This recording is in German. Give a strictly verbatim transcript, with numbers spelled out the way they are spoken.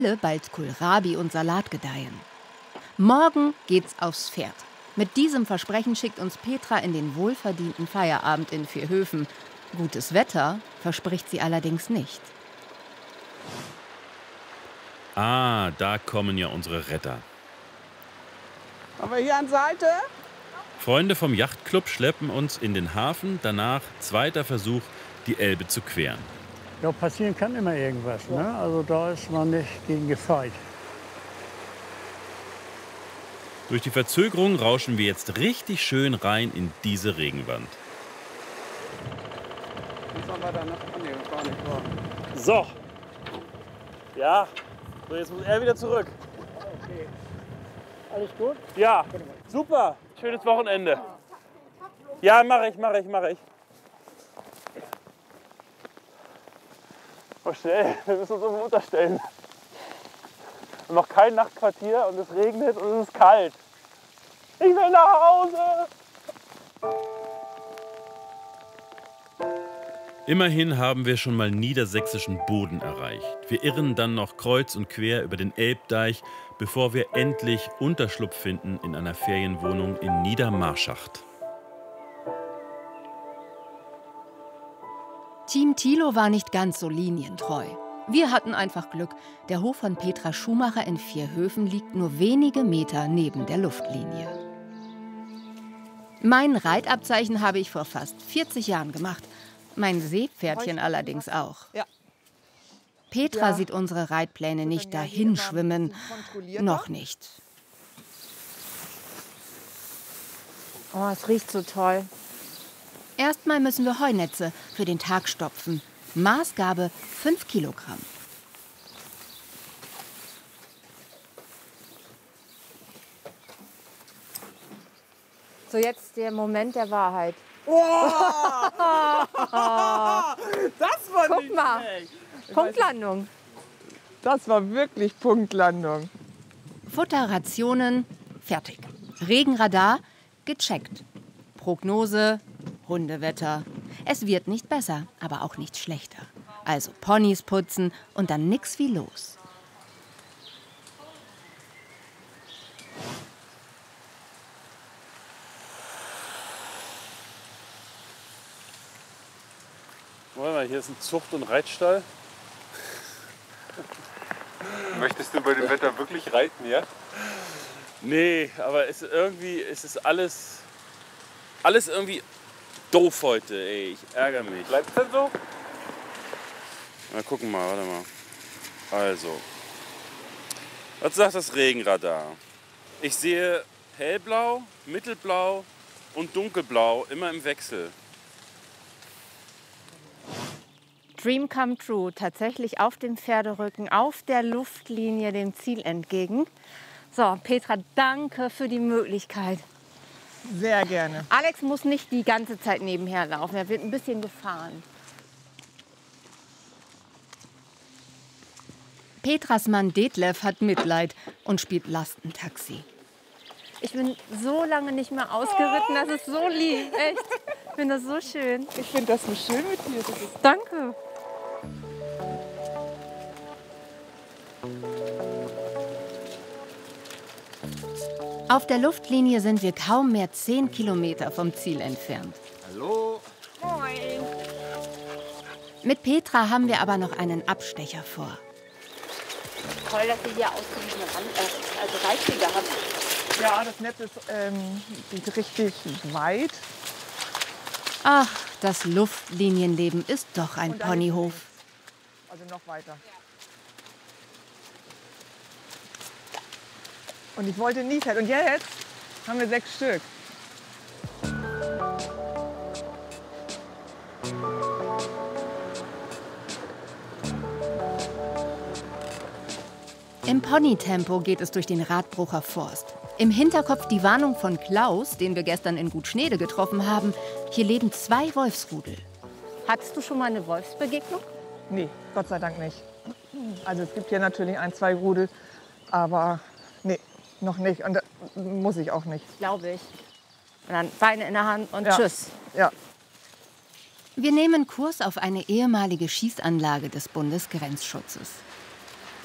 bald Kohlrabi und Salat gedeihen. Morgen geht's aufs Pferd. Mit diesem Versprechen schickt uns Petra in den wohlverdienten Feierabend in Vierhöfen. Gutes Wetter verspricht sie allerdings nicht. Ah, da kommen ja unsere Retter. Haben wir hier an Seite? Freunde vom Yachtclub schleppen uns in den Hafen. Danach zweiter Versuch, die Elbe zu queren. Ja, passieren kann immer irgendwas, ne? Also da ist man nicht gegen gefeit. Durch die Verzögerung rauschen wir jetzt richtig schön rein in diese Regenwand. So. Ja. So, jetzt muss er wieder zurück. Okay. Alles gut? Ja. Super. Schönes Wochenende. Ja, mache ich, mache ich, mache ich. Oh, schnell. Wir müssen uns irgendwo unterstellen. Wir haben noch kein Nachtquartier und es regnet und es ist kalt. Ich will nach Hause. Immerhin haben wir schon mal niedersächsischen Boden erreicht. Wir irren dann noch kreuz und quer über den Elbdeich, bevor wir endlich Unterschlupf finden in einer Ferienwohnung in Niedermarschacht. Team Thilo war nicht ganz so linientreu. Wir hatten einfach Glück. Der Hof von Petra Schumacher in Vierhöfen liegt nur wenige Meter neben der Luftlinie. Mein Reitabzeichen habe ich vor fast vierzig Jahren gemacht. Mein Seepferdchen allerdings auch. Ja. Petra Ja. sieht unsere Reitpläne nicht dahin schwimmen. Noch nicht. Oh, es riecht so toll. Erstmal müssen wir Heunetze für den Tag stopfen. Maßgabe fünf Kilogramm. So, jetzt der Moment der Wahrheit. Oh! Das war Guck nicht mal. schlecht. Punktlandung. Das war wirklich Punktlandung. Futterrationen fertig. Regenradar gecheckt. Prognose Hundewetter. Es wird nicht besser, aber auch nicht schlechter. Also Ponys putzen und dann nix wie los. Warte mal, hier ist ein Zucht- und Reitstall. Möchtest du bei dem Wetter wirklich reiten, ja? Nee, aber es ist irgendwie, es ist alles, alles irgendwie doof heute, ey. Ich ärgere mich. Bleibt's denn so? Mal gucken mal, warte mal. Also, was sagt das Regenradar? Ich sehe hellblau, mittelblau und dunkelblau, immer im Wechsel. Dream come true. Tatsächlich auf dem Pferderücken, auf der Luftlinie dem Ziel entgegen. So, Petra, danke für die Möglichkeit. Sehr gerne. Alex muss nicht die ganze Zeit nebenher laufen. Er wird ein bisschen gefahren. Petras Mann Detlef hat Mitleid und spielt Lastentaxi. Ich bin so lange nicht mehr ausgeritten. Das ist so lieb. Echt. Ich finde das so schön. Ich finde das so schön mit dir. Das ist Danke. Auf der Luftlinie sind wir kaum mehr zehn Kilometer vom Ziel entfernt. Hallo? Moin. Mit Petra haben wir aber noch einen Abstecher vor. Toll, dass ihr hier ausgewiesene Rand, äh, also Reitwege habt. ja, das Netz ist ähm, geht richtig weit. Ach, das Luftlinienleben ist doch ein Und dann Ponyhof. Also noch weiter. Und ich wollte nie fett. Und jetzt haben wir sechs Stück. Im Ponytempo geht es durch den Radbrucher Forst. Im Hinterkopf die Warnung von Klaus, den wir gestern in Gut Schneede getroffen haben. Hier leben zwei Wolfsrudel. Hattest du schon mal eine Wolfsbegegnung? Nee, Gott sei Dank nicht. Also es gibt hier natürlich ein, zwei Rudel, aber nee, noch nicht. Und das muss ich auch nicht. Glaube ich. Und dann Beine in der Hand und Ja. tschüss. Ja. Wir nehmen Kurs auf eine ehemalige Schießanlage des Bundesgrenzschutzes.